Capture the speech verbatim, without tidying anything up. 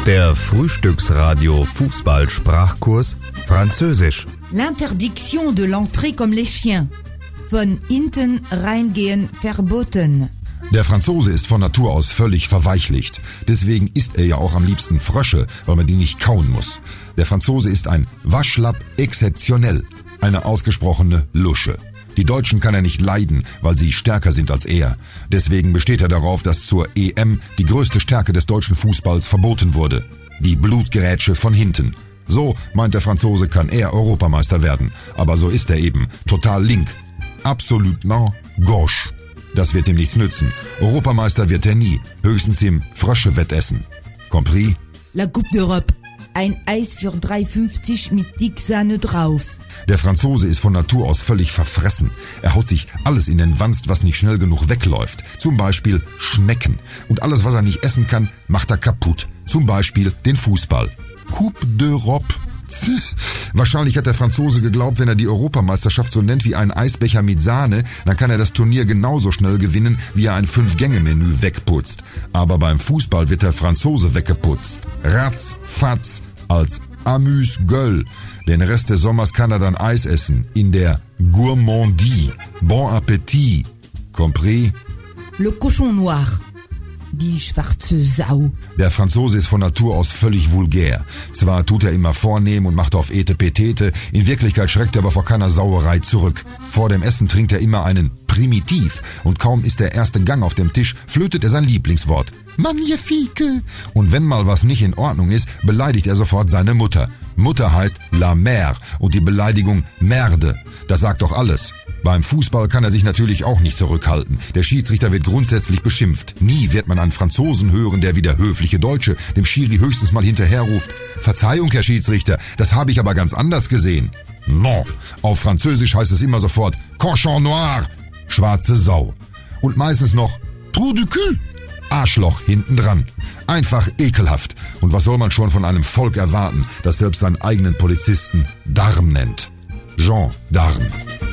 Der Frühstücksradio Fußball-Sprachkurs Französisch. L'interdiction de l'entrée comme les chiens. Von hinten reingehen verboten. Der Franzose ist von Natur aus völlig verweichlicht. Deswegen isst er ja auch am liebsten Frösche, weil man die nicht kauen muss. Der Franzose ist ein Waschlapp exceptionnel, eine ausgesprochene Lusche. Die Deutschen kann er nicht leiden, weil sie stärker sind als er. Deswegen besteht er darauf, dass zur E M die größte Stärke des deutschen Fußballs verboten wurde. Die Blutgerätsche von hinten. So, meint der Franzose, kann er Europameister werden. Aber so ist er eben, total link. Absolutement gauche. Das wird ihm nichts nützen. Europameister wird er nie, höchstens im Frösche-Wettessen. Compris? La Coupe d'Europe. Ein Eis für drei fünfzig mit Dicksahne drauf. Der Franzose ist von Natur aus völlig verfressen. Er haut sich alles in den Wanst, was nicht schnell genug wegläuft. Zum Beispiel Schnecken. Und alles, was er nicht essen kann, macht er kaputt. Zum Beispiel den Fußball. Coupe d'Europe. Wahrscheinlich hat der Franzose geglaubt, wenn er die Europameisterschaft so nennt wie einen Eisbecher mit Sahne, dann kann er das Turnier genauso schnell gewinnen, wie er ein Fünf-Gänge-Menü wegputzt. Aber beim Fußball wird der Franzose weggeputzt. Ratz, fatz, als Amuse-Gueule. Den Rest des Sommers kann er dann Eis essen. In der Gourmandie. Bon Appetit. Compris? Le cochon noir. Die schwarze Sau. Der Franzose ist von Natur aus völlig vulgär. Zwar tut er immer vornehm und macht auf Etepetete, in Wirklichkeit schreckt er aber vor keiner Sauerei zurück. Vor dem Essen trinkt er immer einen Primitiv und kaum ist der erste Gang auf dem Tisch, flötet er sein Lieblingswort. Magnifique! Und wenn mal was nicht in Ordnung ist, beleidigt er sofort seine Mutter. Mutter heißt la mère und die Beleidigung Merde. Das sagt doch alles. Beim Fußball kann er sich natürlich auch nicht zurückhalten. Der Schiedsrichter wird grundsätzlich beschimpft. Nie wird man einen Franzosen hören, der wie der höfliche Deutsche dem Schiri höchstens mal hinterherruft. Verzeihung, Herr Schiedsrichter, das habe ich aber ganz anders gesehen. Non, auf Französisch heißt es immer sofort Cochon noir, schwarze Sau. Und meistens noch Trou du cul, Arschloch hinten dran. Einfach ekelhaft. Und was soll man schon von einem Volk erwarten, das selbst seinen eigenen Polizisten Darm nennt? Jean Darm.